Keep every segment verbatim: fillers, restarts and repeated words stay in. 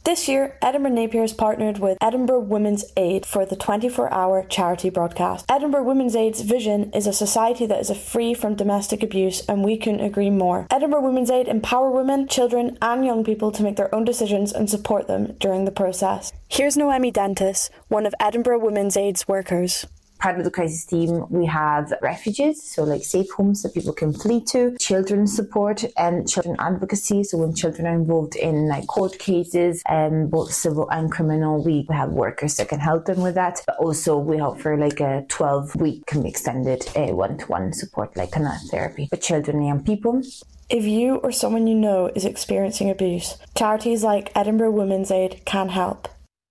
This year, Edinburgh Napier has partnered with Edinburgh Women's Aid for the twenty-four hour charity broadcast. Edinburgh Women's Aid's vision is a society that is free from domestic abuse, and we couldn't agree more. Edinburgh Women's Aid empower women, children and young people to make their own decisions and support them during the process. Here's Noemi Dentis, one of Edinburgh Women's Aid's workers. Part of the crisis team, we have refuges, so like safe homes that people can flee to, children's support and children advocacy. So when children are involved in like court cases, um, both civil and criminal, we have workers that can help them with that. But also we offer like a twelve week can be extended uh, one-to-one support, like kind of therapy for children and young people. If you or someone you know is experiencing abuse, charities like Edinburgh Women's Aid can help.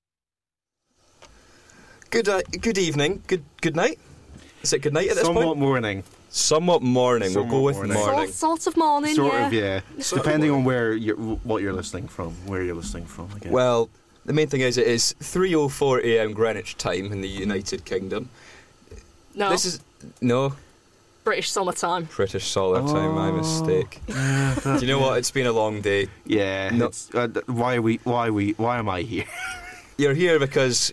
Good uh, good evening. Good good night. Is it good night at this Somewhat point? morning. Somewhat morning. Somewhat we'll go with morning. morning. Sort, sort of morning, Sort yeah. of, yeah. Sort Depending of on where you're, what you're listening from, where you're listening from. I guess. Well, the main thing is it is three oh four a.m. Greenwich time in the United Kingdom. No, This is no British summertime. British solar time. My mistake. Do you know what? It's been a long day. yeah. No. It's, uh, why are we? Why are we? Why am I here? You're here because,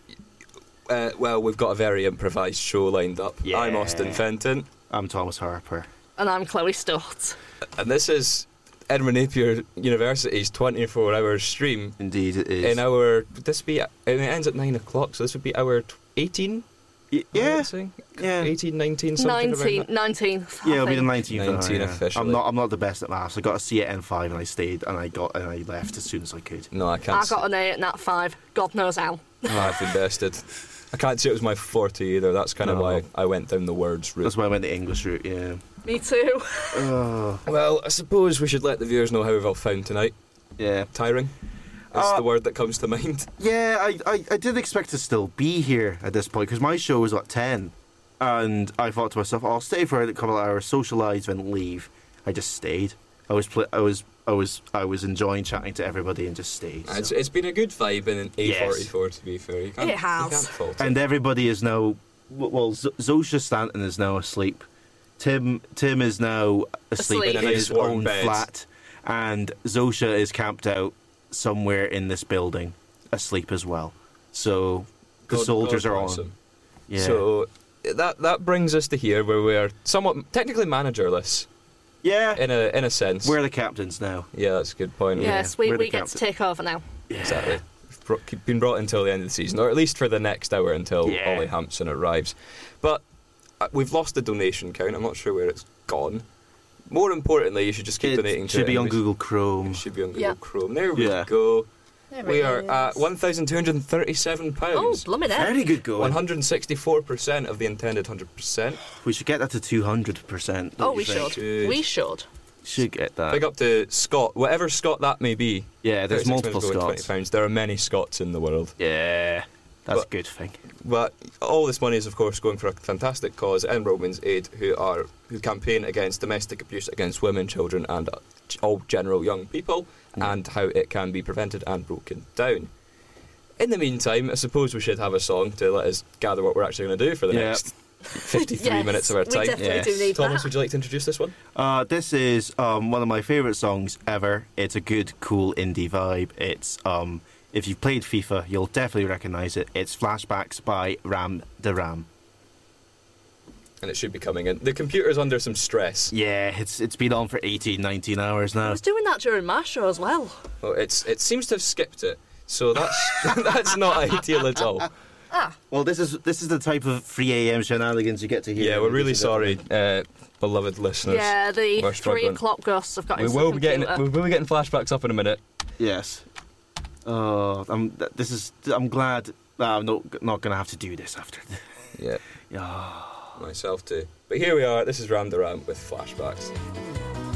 uh, well, we've got a very improvised show lined up. Yeah. I'm Austin Fenton, I'm Thomas Harper. And I'm Chloe Stott. and this is Edinburgh Napier University's twenty-four hour stream. Indeed, it is. In our this be and it ends at nine o'clock, so this would be hour eighteen. Y- yeah. Yeah. eighteen, nineteen, something Nineteen, around that. nineteenth. Yeah, I it'll be the think. nineteenth. nineteen yeah. officially. I'm not. I'm not the best at maths. I got a C at N five, and I stayed, and I got, and I left as soon as I could. No, I can't. I got an A at Nat five. God knows how. Oh, I've invested. I can't say it was my forte either. That's kind of No. why I went down the words route. That's why I went the English route. Yeah. Me too. Oh. Well, I suppose we should let the viewers know how we've all found tonight. Yeah. Tiring. That's Uh, the word that comes to mind. Yeah, I, I, I did expect to still be here at this point because my show was at ten, and I thought to myself, I'll stay for a couple of hours, socialise, then leave. I just stayed. I was pl- I was I was I was enjoying chatting to everybody and just stayed. so. It's, it's been a good vibe in A forty-four, to be fair. You can't, It has. You can't fault it. And everybody is now well. Z- Zosha Stanton is now asleep. Tim Tim is now asleep, Asleep. in In a his nice warm own bed. flat, and Zosha is camped out somewhere in this building, asleep as well. So the God- soldiers God are bless on. him. Yeah. So that that brings us to here, where we're somewhat technically managerless yeah, in a in a sense. we're the captains now. Yeah, that's a good point. Yes, we, we're the we get to captain. take over now. Exactly. We've bro- been brought until the end of the season, or at least for the next hour until Yeah. Ollie Hampson arrives. But uh, we've lost the donation count. I'm not sure where it's gone. More importantly, you should just keep donating It to should it. be on anyways. Google Chrome. It should be on Google Yeah. Chrome. There we Yeah. go. There We it are is. at one thousand two hundred thirty-seven Oh, pounds. blimey there. Very good going. one hundred sixty-four percent of the intended one hundred percent. We should get that to two hundred percent. Oh, we should. Good. We should. Should get that. Big up to Scott, whatever Scott that may be. Yeah, there's thirty-six multiple minutes ago and Scots. twenty pounds. There are many Scots in the world. Yeah, that's But- a good thing. But all this money is, of course, going for a fantastic cause, Edinburgh Women's Aid, who are who campaign against domestic abuse against women, children, and uh, all general young people, and how it can be prevented and broken down. In the meantime, I suppose we should have a song to let us gather what we're actually going to do for the Yeah. next fifty-three Yes, minutes of our we time. definitely Yes. do need Thomas, that. would you like to introduce this one? Uh, this is um, one of my favourite songs ever. It's a good, cool indie vibe. It's um, if you've played FIFA, you'll definitely recognise it. It's Flashbacks by Ram de Ram. And it should be coming in. The computer's under some stress. Yeah, it's it's been on for eighteen, nineteen hours I now. was doing that during my show as well. Well, it's it seems to have skipped it, so that's that's not ideal at all. Well, this is this is the type of three a.m. shenanigans you get to hear. Yeah, we're really sorry, uh, beloved listeners. Yeah, the We're three struggling. o'clock ghosts have got We into will the be getting computer. we will be getting flashbacks up in a minute. Yes. Oh, I'm. th- This is. I'm glad that I'm not not gonna have to do this after. Yeah, Yeah. myself too. But here we are. This is Ram de Ram with flashbacks.